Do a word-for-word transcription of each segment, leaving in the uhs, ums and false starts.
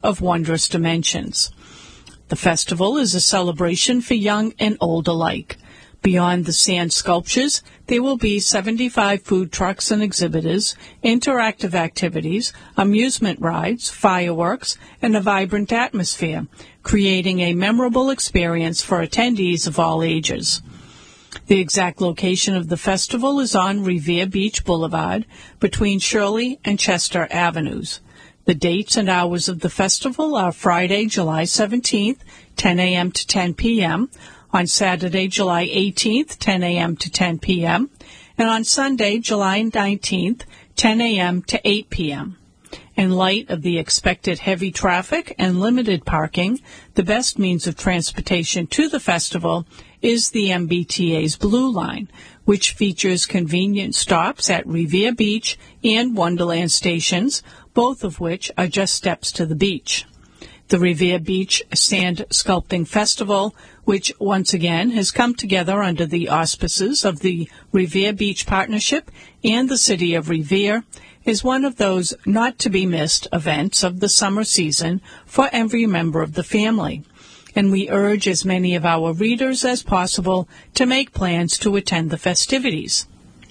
of wondrous dimensions. The festival is a celebration for young and old alike. Beyond the sand sculptures, there will be seventy-five food trucks and exhibitors, interactive activities, amusement rides, fireworks, and a vibrant atmosphere, creating a memorable experience for attendees of all ages. The exact location of the festival is on Revere Beach Boulevard, between Shirley and Chester Avenues. The dates and hours of the festival are Friday, July seventeenth, ten a.m. to ten p.m., on Saturday, July eighteenth, ten a.m. to ten p.m., and on Sunday, July nineteenth, ten a.m. to eight p.m. In light of the expected heavy traffic and limited parking, the best means of transportation to the festival is the M B T A's Blue Line, which features convenient stops at Revere Beach and Wonderland stations, both of which are just steps to the beach. The Revere Beach Sand Sculpting Festival, which once again has come together under the auspices of the Revere Beach Partnership and the City of Revere, is one of those not-to-be-missed events of the summer season for every member of the family, and we urge as many of our readers as possible to make plans to attend the festivities.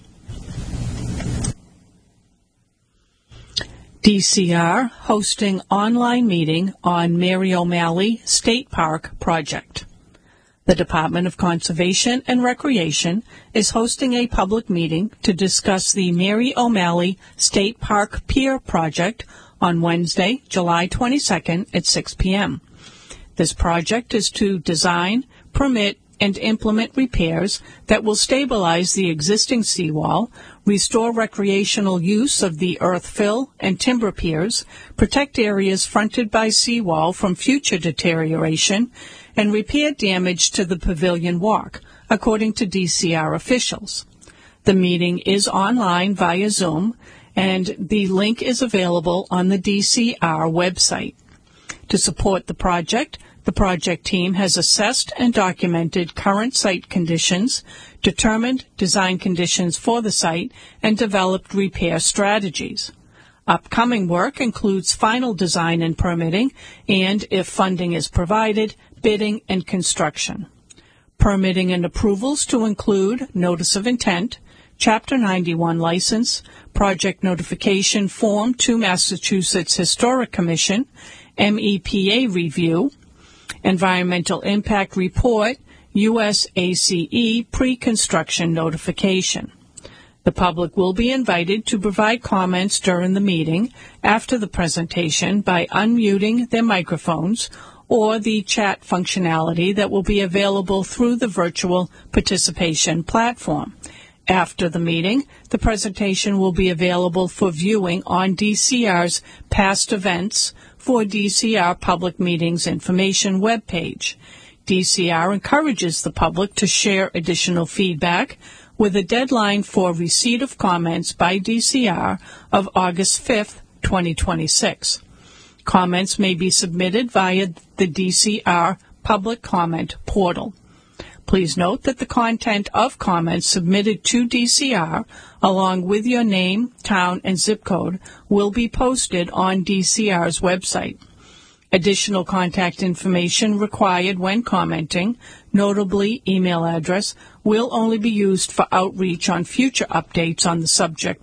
D C R hosting online meeting on Mary O'Malley State Park project. The Department of Conservation and Recreation is hosting a public meeting to discuss the Mary O'Malley State Park Pier project on Wednesday, July twenty-second at six p.m. This project is to design, permit, and implement repairs that will stabilize the existing seawall, restore recreational use of the earth fill and timber piers, protect areas fronted by seawall from future deterioration, and repair damage to the pavilion walk, according to D C R officials. The meeting is online via Zoom, and the link is available on the D C R website. To support the project, the project team has assessed and documented current site conditions, determined design conditions for the site, and developed repair strategies. Upcoming work includes final design and permitting, and, if funding is provided, bidding and construction. Permitting and approvals to include notice of intent, Chapter ninety-one license, project notification form to Massachusetts Historic Commission, M E P A review, Environmental Impact Report, U S A C E pre-construction notification. The public will be invited to provide comments during the meeting after the presentation by unmuting their microphones or the chat functionality that will be available through the virtual participation platform. After the meeting, the presentation will be available for viewing on D C R's past events for D C R Public Meetings Information webpage. D C R encourages the public to share additional feedback with a deadline for receipt of comments by D C R of August fifth, twenty twenty-six. Comments may be submitted via the D C R Public Comment portal. Please note that the content of comments submitted to D C R, along with your name, town, and zip code, will be posted on D C R's website. Additional contact information required when commenting, notably email address, will only be used for outreach on future updates on the subject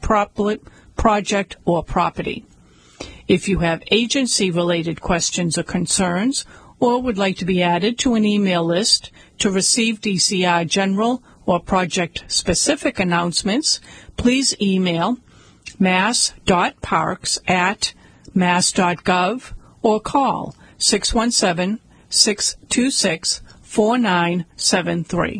project or property. If you have agency-related questions or concerns, or would like to be added to an email list to receive D C R general or project-specific announcements, please email mass.parks at mass.gov or call six one seven, six two six, four nine seven three.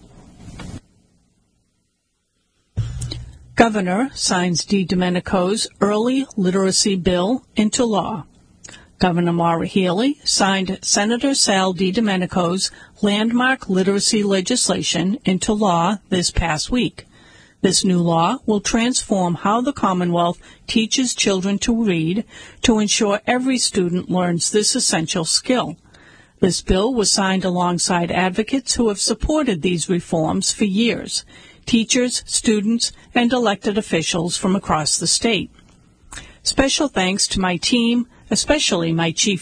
Governor signs DiDomenico's early literacy bill into law. Governor Maura Healey signed Senator Sal DiDomenico's landmark literacy legislation into law this past week. This new law will transform how the Commonwealth teaches children to read to ensure every student learns this essential skill. This bill was signed alongside advocates who have supported these reforms for years, teachers, students, and elected officials from across the state. Special thanks to my team, especially my Chief